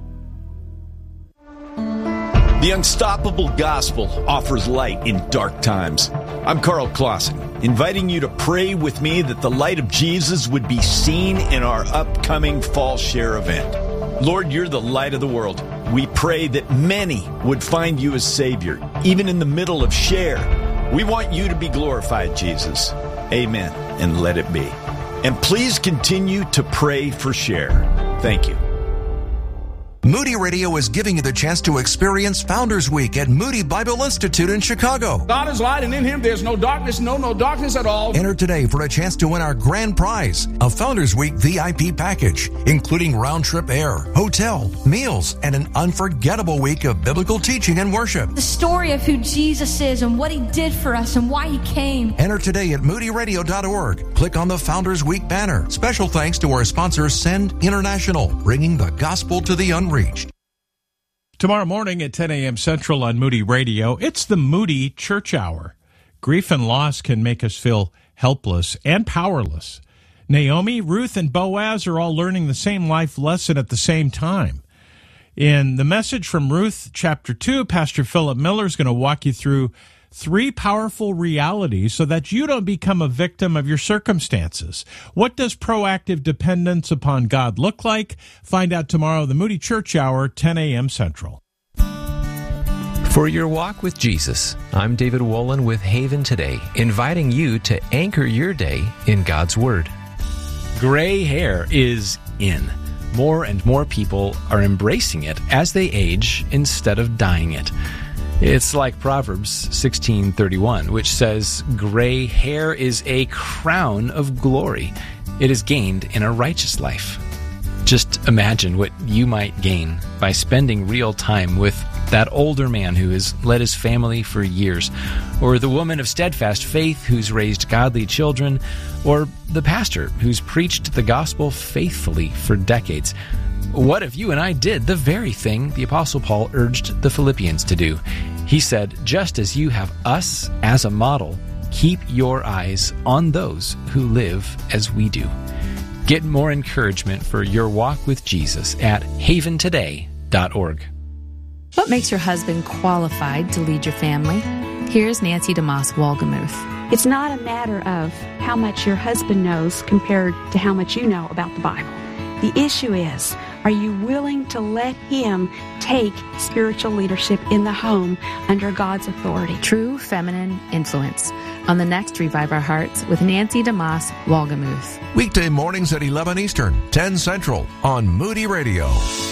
The Unstoppable Gospel offers light in dark times. I'm Carl Clausen, inviting you to pray with me that the light of Jesus would be seen in our upcoming Fall Share event. Lord, you're the light of the world. We pray that many would find you as Savior, even in the middle of Share. We want you to be glorified, Jesus. Amen, and let it be. And please continue to pray for Share. Thank you. Moody Radio is giving you the chance to experience Founders Week at Moody Bible Institute in Chicago. God is light, and in him there's no darkness, no darkness at all. Enter today for a chance to win our grand prize, a Founders Week VIP package, including round-trip air, hotel, meals, and an unforgettable week of biblical teaching and worship. The story of who Jesus is and what he did for us and why he came. Enter today at moodyradio.org. Click on the Founders Week banner. Special thanks to our sponsor, Send International, bringing the gospel to the unreached. Tomorrow morning at 10 a.m. Central on Moody Radio, it's the Moody Church Hour. Grief and loss can make us feel helpless and powerless. Naomi, Ruth, and Boaz are all learning the same life lesson at the same time. In the message from Ruth, chapter 2, Pastor Philip Miller is going to walk you through 3 powerful realities so that you don't become a victim of your circumstances. What does proactive dependence upon God look like? Find out tomorrow, the Moody Church Hour, 10 a.m. Central. For your walk with Jesus, I'm David Wolin with Haven Today, inviting you to anchor your day in God's Word. Gray hair is in. More and more people are embracing it as they age instead of dyeing it. It's like Proverbs 16:31, which says, "Gray hair is a crown of glory. It is gained in a righteous life." Just imagine what you might gain by spending real time with that older man who has led his family for years, or the woman of steadfast faith who's raised godly children, or the pastor who's preached the gospel faithfully for decades. What if you and I did the very thing the Apostle Paul urged the Philippians to do? He said, just as you have us as a model, keep your eyes on those who live as we do. Get more encouragement for your walk with Jesus at haventoday.org. What makes your husband qualified to lead your family? Here's Nancy DeMoss Wolgemuth. It's not a matter of how much your husband knows compared to how much you know about the Bible. The issue is, Are you willing to let Him take spiritual leadership in the home under God's authority? True feminine influence. On the next Revive Our Hearts with Nancy DeMoss Walgamuth. Weekday mornings at 11 Eastern, 10 Central on Moody Radio.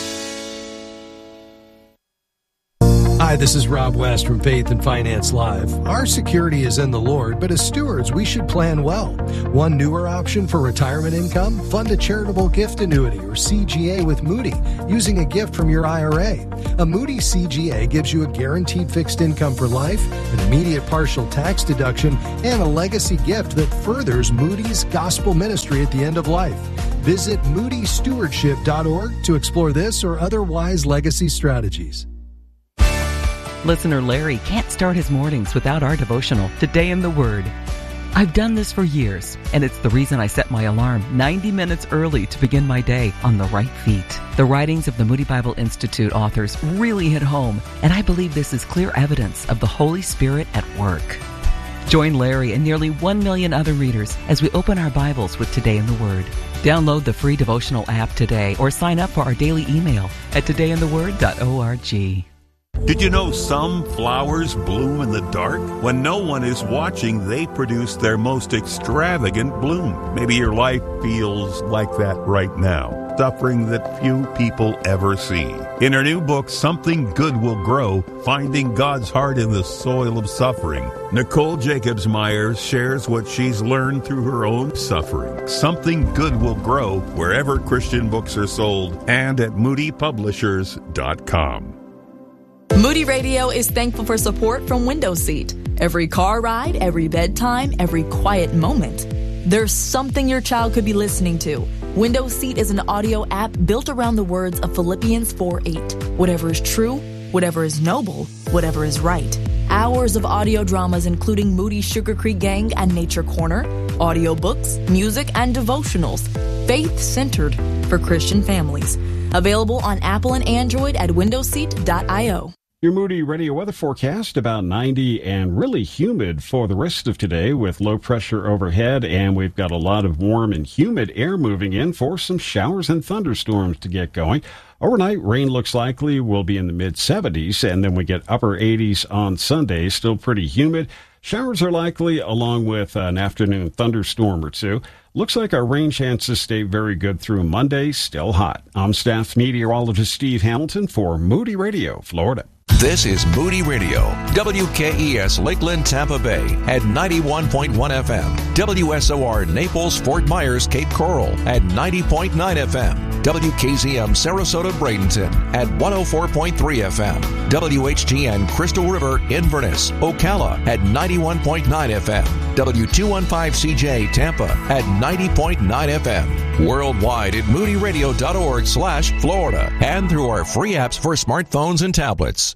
Hi, this is Rob West from Faith and Finance Live. Our security is in the Lord, but as stewards, we should plan well. One newer option for retirement income? Fund a charitable gift annuity or CGA with Moody using a gift from your IRA. A Moody CGA gives you a guaranteed fixed income for life, an immediate partial tax deduction, and a legacy gift that furthers Moody's gospel ministry at the end of life. Visit moodystewardship.org to explore this or other wise legacy strategies. Listener Larry can't start his mornings without our devotional, Today in the Word. I've done this for years, and it's the reason I set my alarm 90 minutes early to begin my day on the right feet. The writings of the Moody Bible Institute authors really hit home, and I believe this is clear evidence of the Holy Spirit at work. Join Larry and nearly 1 million other readers as we open our Bibles with Today in the Word. Download the free devotional app today or sign up for our daily email at todayintheword.org. Did you know some flowers bloom in the dark? When no one is watching, they produce their most extravagant bloom. Maybe your life feels like that right now, suffering that few people ever see. In her new book, Something Good Will Grow, Finding God's Heart in the Soil of Suffering, Nicole Jacobs Myers shares what she's learned through her own suffering. Something Good Will Grow wherever Christian books are sold and at moodypublishers.com. Moody Radio is thankful for support from Window Seat. Every car ride, every bedtime, every quiet moment, there's something your child could be listening to. Window Seat is an audio app built around the words of Philippians 4:8. Whatever is true, whatever is noble, whatever is right. Hours of audio dramas including Moody Sugar Creek Gang and Nature Corner, audiobooks, music, and devotionals, faith-centered for Christian families. Available on Apple and Android at windowseat.io. Your Moody Radio weather forecast, about 90 and really humid for the rest of today with low pressure overhead, and we've got a lot of warm and humid air moving in for some showers and thunderstorms to get going. Overnight, rain looks likely will be in the mid-70s, and then we get upper 80s on Sunday, still pretty humid. Showers are likely along with an afternoon thunderstorm or two. Looks like our rain chances stay very good through Monday, still hot. I'm staff meteorologist Steve Hamilton for Moody Radio, Florida. This is Moody Radio, WKES Lakeland, Tampa Bay at 91.1 FM, WSOR Naples, Fort Myers, Cape Coral at 90.9 FM, WKZM Sarasota, Bradenton at 104.3 FM, WHGN Crystal River, Inverness, Ocala at 91.9 FM, W215CJ Tampa at 90.9 FM, worldwide at moodyradio.org/Florida, and through our free apps for smartphones and tablets.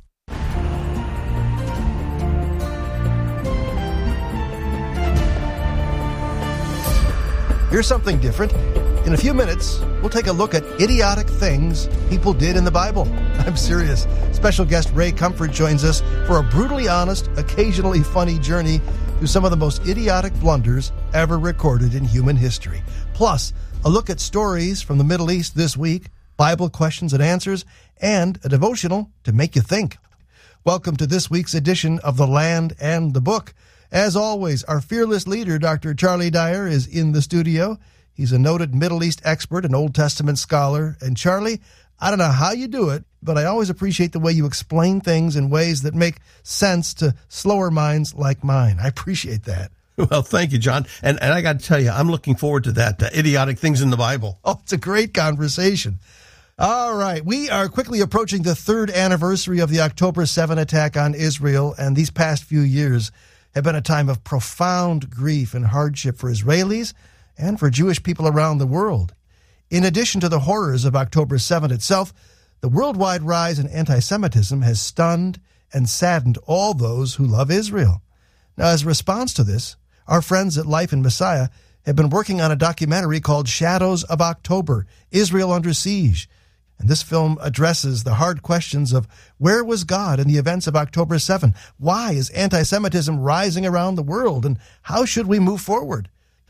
Here's something different. In a few minutes, we'll take a look at idiotic things people did in the Bible. I'm serious. Special guest Ray Comfort joins us for a brutally honest, occasionally funny journey through some of the most idiotic blunders ever recorded in human history. Plus, a look at stories from the Middle East this week, Bible questions and answers, and a devotional to make you think. Welcome to this week's edition of The Land and the Book. As always, our fearless leader, Dr. Charlie Dyer, is in the studio. He's a noted Middle East expert and Old Testament scholar. And Charlie, I don't know how you do it, but I always appreciate the way you explain things in ways that make sense to slower minds like mine. I appreciate that. Well, thank you, John. And I got to tell you, I'm looking forward to that, idiotic things in the Bible. Oh, it's a great conversation. All right. We are quickly approaching the third anniversary of the October 7 attack on Israel, and these past few years have been a time of profound grief and hardship for Israelis and for Jewish people around the world. In addition to the horrors of October 7 itself, the worldwide rise in anti-Semitism has stunned and saddened all those who love Israel. Now, as a response to this, our friends at Life in Messiah have been working on a documentary called Shadows of October, Israel Under Siege. And this film addresses the hard questions of where was God in the events of October 7? Why is anti-Semitism rising around the world? And how should we move forward?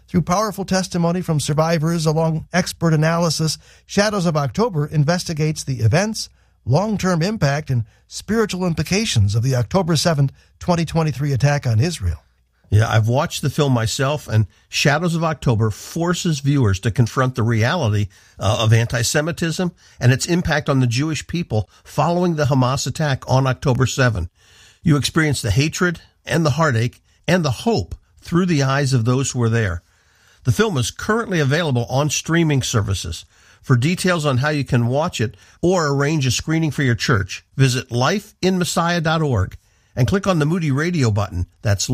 Through powerful testimony from survivors along expert analysis, Shadows of October investigates the events, long-term impact, and spiritual implications of the October 7th, 2023 attack on Israel. Yeah, I've watched the film myself, and Shadows of October forces viewers to confront the reality of anti-Semitism and its impact on the Jewish people following the Hamas attack on October 7. You experience the hatred and the heartache and the hope through the eyes of those who were there. The film is currently available on streaming services. For details on how you can watch it or arrange a screening for your church, visit lifeinmessiah.org. and click on the Moody Radio button. That's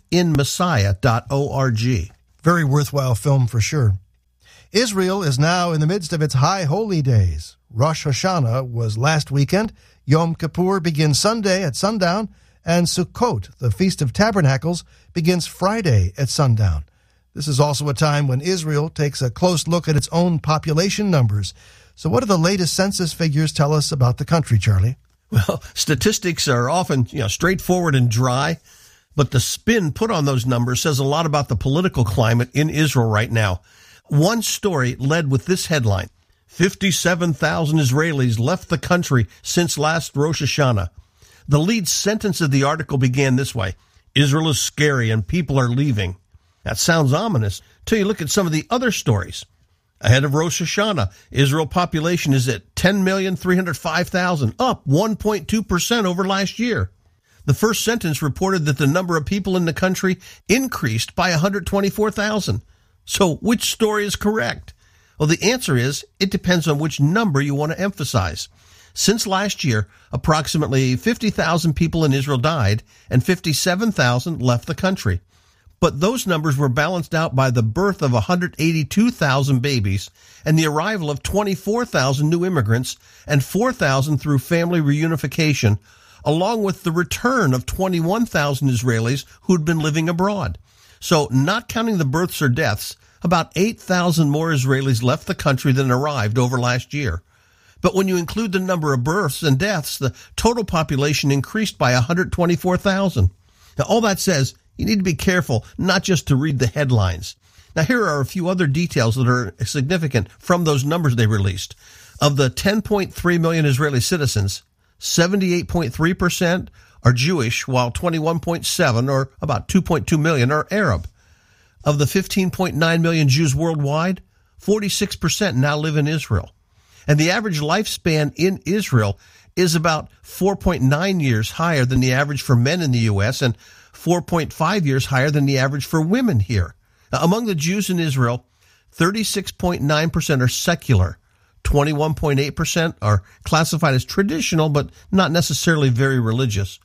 lifeinmessiah.org. Very worthwhile film for sure. Israel is now in the midst of its high holy days. Rosh Hashanah was last weekend. Yom Kippur begins Sunday at sundown. And Sukkot, the Feast of Tabernacles, begins Friday at sundown. This is also a time when Israel takes a close look at its own population numbers. So what do the latest census figures tell us about the country, Charlie? Well, statistics are often, straightforward and dry, but the spin put on those numbers says a lot about the political climate in Israel right now. One story led with this headline: 57,000 Israelis left the country since last Rosh Hashanah. The lead sentence of the article began this way: Israel is scary and people are leaving. That sounds ominous till you look at some of the other stories. Ahead of Rosh Hashanah, Israel population is at 10,305,000, up 1.2% over last year. The first sentence reported that the number of people in the country increased by 124,000. So which story is correct? Well, the answer is it depends on which number you want to emphasize. Since last year, approximately 50,000 people in Israel died and 57,000 left the country. But those numbers were balanced out by the birth of 182,000 babies and the arrival of 24,000 new immigrants and 4,000 through family reunification, along with the return of 21,000 Israelis who'd been living abroad. So, not counting the births or deaths, about 8,000 more Israelis left the country than arrived over last year. But when you include the number of births and deaths, the total population increased by 124,000. Now, all that says, you need to be careful not just to read the headlines. Now, here are a few other details that are significant from those numbers they released. Of the 10.3 million Israeli citizens, 78.3% are Jewish, while 21.7, or about 2.2 million, are Arab. Of the 15.9 million Jews worldwide, 46% now live in Israel. And the average lifespan in Israel is about 4.9 years higher than the average for men in the U.S. and 4.5 years higher than the average for women here. Now, among the Jews in Israel, 36.9% are secular, 21.8% are classified as traditional but not necessarily very religious,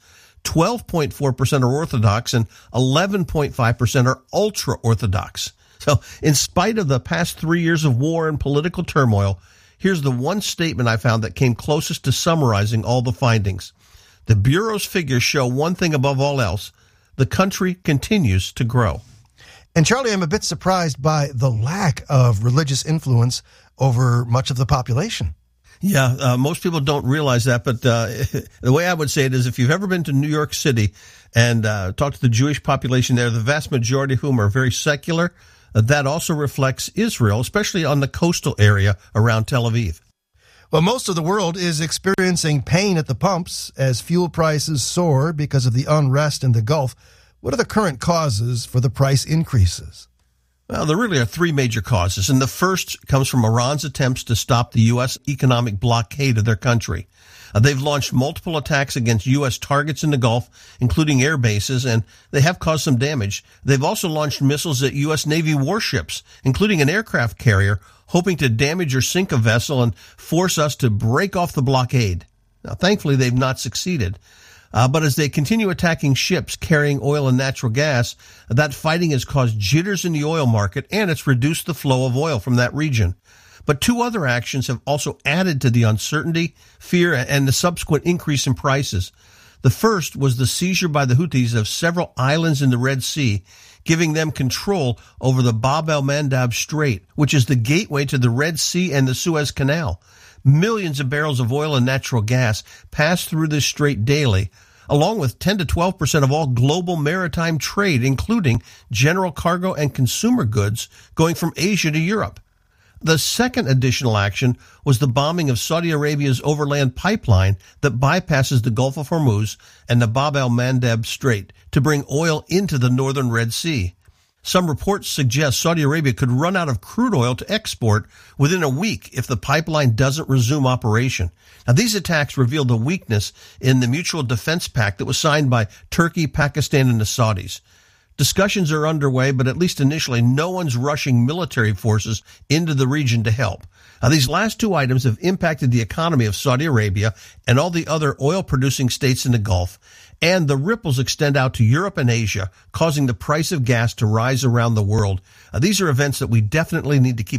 12.4% are Orthodox, and 11.5% are ultra-Orthodox. So in spite of the past 3 years of war and political turmoil, here's the one statement I found that came closest to summarizing all the findings. The Bureau's figures show one thing above all else: the country continues to grow. And Charlie, I'm a bit surprised by the lack of religious influence over much of the population. Yeah, most people don't realize that, but the way I would say it is if you've ever been to New York City and talked to the Jewish population there, the vast majority of whom are very secular, that also reflects Israel, especially on the coastal area around Tel Aviv. Well, most of the world is experiencing pain at the pumps as fuel prices soar because of the unrest in the Gulf. What are the current causes for the price increases? Well, there really are three major causes, and the first comes from Iran's attempts to stop the U.S. economic blockade of their country. They've launched multiple attacks against U.S. targets in the Gulf, including air bases, and they have caused some damage. They've also launched missiles at U.S. Navy warships, including an aircraft carrier, hoping to damage or sink a vessel and force us to break off the blockade. Now, thankfully, they've not succeeded. But as they continue attacking ships carrying oil and natural gas, that fighting has caused jitters in the oil market, and it's reduced the flow of oil from that region. But two other actions have also added to the uncertainty, fear, and the subsequent increase in prices. The first was the seizure by the Houthis of several islands in the Red Sea, giving them control over the Bab el-Mandab Strait, which is the gateway to the Red Sea and the Suez Canal. Millions of barrels of oil and natural gas pass through this strait daily, along with 10 to 12% of all global maritime trade, including general cargo and consumer goods going from Asia to Europe. The second additional action was the bombing of Saudi Arabia's overland pipeline that bypasses the Gulf of Hormuz and the Bab el-Mandeb Strait to bring oil into the northern Red Sea. Some reports suggest Saudi Arabia could run out of crude oil to export within a week if the pipeline doesn't resume operation. Now, these attacks reveal the weakness in the Mutual Defense Pact that was signed by Turkey, Pakistan, and the Saudis. Discussions are underway, but at least initially, no one's rushing military forces into the region to help. Now, these last two items have impacted the economy of Saudi Arabia and all the other oil-producing states in the Gulf, and the ripples extend out to Europe and Asia, causing the price of gas to rise around the world. These are events that we definitely need to keep